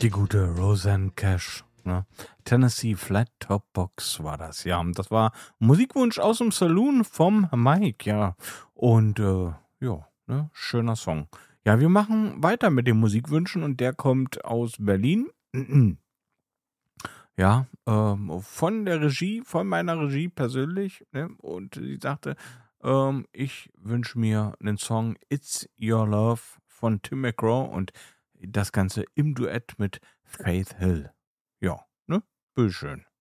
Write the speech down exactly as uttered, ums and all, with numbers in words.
Die gute Rosanne Cash, ne? Tennessee Flat Top Box war das, ja. Das war Musikwunsch aus dem Saloon vom Mike, ja. Und äh, ja, ne? Schöner Song. Ja, wir machen weiter mit den Musikwünschen und der kommt aus Berlin. Ja, ähm, von der Regie, von meiner Regie persönlich, ne? Und sie sagte, ähm, ich wünsche mir einen Song It's Your Love von Tim McGraw und das Ganze im Duett mit Faith Hill. Ja, ne? Bitteschön.